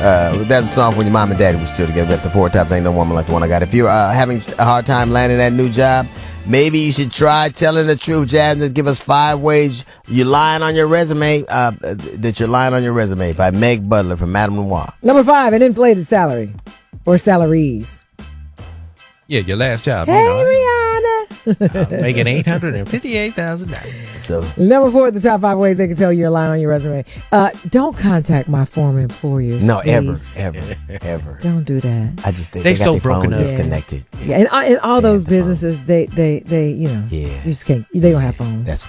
That's a song when your mom and daddy was still together. The Four Tops Ain't No Woman Like the One I Got. If you're having a hard time landing that new job, maybe you should try telling the truth, Jasmine. Give us 5 ways you're lying on your resume, that you're lying on your resume, by Meg Butler from Madame Noir. Number 5, an inflated salary or salaries. Yeah, your last job. Hey, Rihanna. Making $858,000. So Number 4, the top 5 ways they can tell you're lying on your resume. Don't contact my former employers. no, please. ever. Don't do that. I just think They they got so their broken phone up. disconnected. Yeah, and all those the phone. businesses, they, you know, Yeah. you just can't. They don't have phones. That's